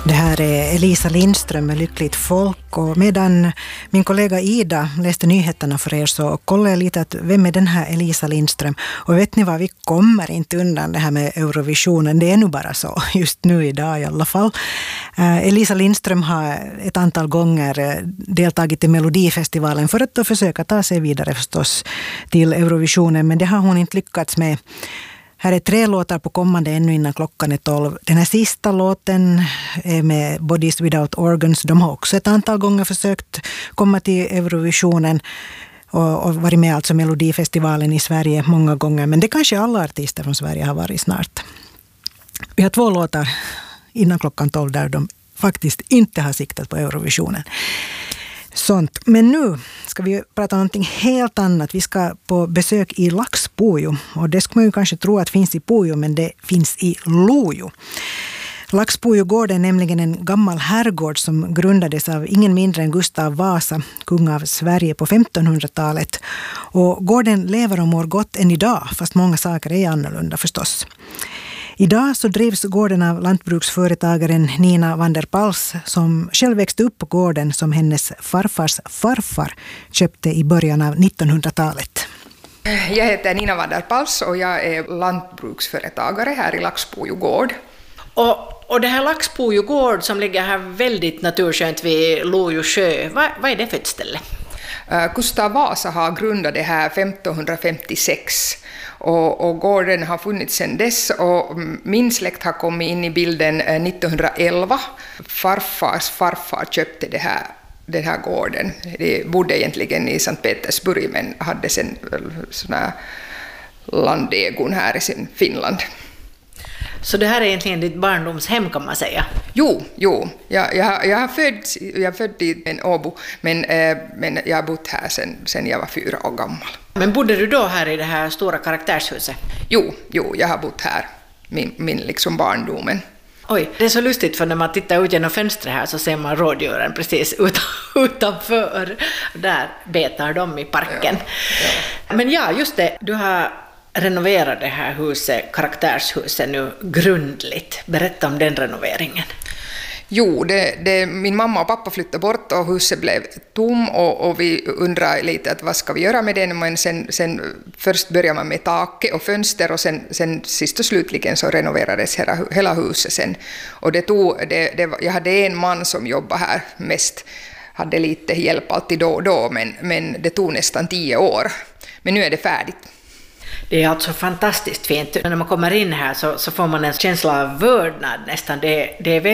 Det här är Elisa Lindström med Lyckligt folk, och medan min kollega Ida läste nyheterna för er så kollade jag lite att vem är den här Elisa Lindström, och vet ni vad, vi kommer inte undan det här med Eurovisionen, det är nu bara så, just nu idag i alla fall. Elisa Lindström har ett antal gånger deltagit i Melodifestivalen för att försöka ta sig vidare förstås till Eurovisionen, men det har hon inte lyckats med. Här är 3 låtar på kommande ännu innan klockan är 12. Den här sista låten är med Bodies Without Organs. De har också ett antal gånger försökt komma till Eurovisionen och varit med alltså Melodifestivalen i Sverige många gånger. Men det kanske alla artister från Sverige har varit snart. Vi har 2 låtar innan klockan 12 där de faktiskt inte har siktat på Eurovisionen. Sånt. Men nu ska vi prata om någonting helt annat. Vi ska på besök i Laxpujo. Och det ska man ju kanske tro att finns i Pujo, men det finns i Lojo. Laxpujo gård är nämligen en gammal herrgård som grundades av ingen mindre än Gustav Vasa, kung av Sverige på 1500-talet. Och gården lever och mår gott än idag, fast många saker är annorlunda förstås. Idag så drivs gården av lantbruksföretagaren Nina van der Pals, som själv växte upp på gården som hennes farfars farfar köpte i början av 1900-talet. Jag heter Nina van der Pals och jag är lantbruksföretagare här i Laxpujo gård. Och det här Laxpujo gård som ligger här väldigt naturskönt vid Lojo sjö, vad är det för ett ställe? Gustav Vasa har grundat det här 1556 och gården har funnits sedan dess, och min släkt har kommit in i bilden 1911. Farfars farfar köpte den här gården. De bodde egentligen i Sankt Petersburg men hade sen såna landegon här i Finland. Så det här är egentligen ditt barndomshem kan man säga? Jo. Jag är född i Åbo, men jag har bott här sen jag var 4 år gammal. Men bodde du då här i det här stora karaktärshuset? Jo, jag har bott här min liksom barndomen. Oj, det är så lustigt, för när man tittar ut genom fönstret här så ser man rådjuren precis utanför. Där betar de i parken. Ja. Men ja, just det, du har renoverat det här huset, karaktärshuset nu grundligt. Berätta om den renoveringen. Jo, min mamma och pappa flyttade bort och huset blev tom och vi undrar lite att vad ska vi göra med den, men sen först började man med taket och fönster och sen sist och slutligen så renoverades hela huset sen. Och jag hade en man som jobbade här mest, hade lite hjälp alltid då och då, men det tog nästan 10 år. Men nu är det färdigt. Det är alltså fantastiskt fint. När man kommer in här så får man en känsla av vördnad nästan. Det är